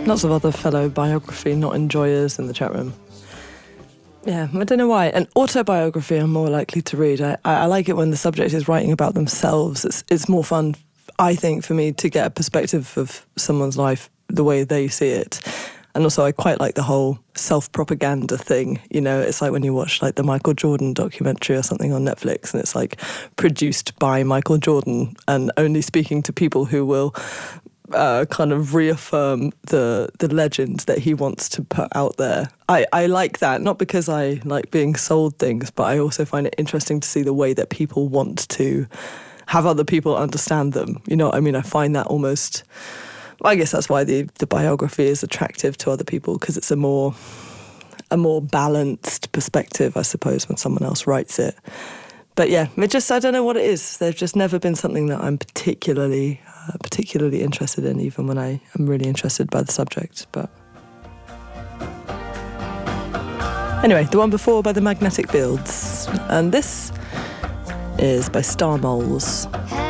Lots of other fellow biography not enjoyers in the chat room. Yeah, I don't know why. An autobiography I'm more likely to read. I like it when the subject is writing about themselves. It's more fun, I think, for me to get a perspective of someone's life the way they see it. And also I quite like the whole self-propaganda thing. You know, it's like when you watch like the Michael Jordan documentary or something on Netflix, and it's like produced by Michael Jordan and only speaking to people who will kind of reaffirm the legend that he wants to put out there. I like that, not because I like being sold things, but I also find it interesting to see the way that people want to have other people understand them. You know what I mean? I find that almost... I guess that's why the biography is attractive to other people, because it's a more balanced perspective, I suppose, when someone else writes it. But yeah, I don't know what it is. They've just never been something that I'm particularly interested in, even when I am really interested by the subject. But anyway, the one before by the Magnetic Fields, and this is by Star Moles.